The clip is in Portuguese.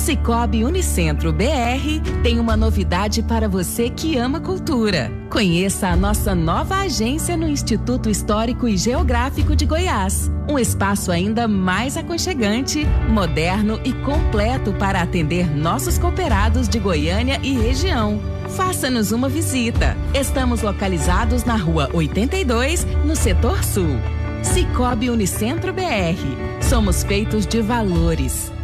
Sicoob Unicentro BR tem uma novidade para você que ama cultura. Conheça a nossa nova agência no Instituto Histórico e Geográfico de Goiás. Um espaço ainda mais aconchegante, moderno e completo para atender nossos cooperados de Goiânia e região. Faça-nos uma visita. Estamos localizados na Rua 82, no Setor Sul. Sicoob Unicentro BR. Somos feitos de valores.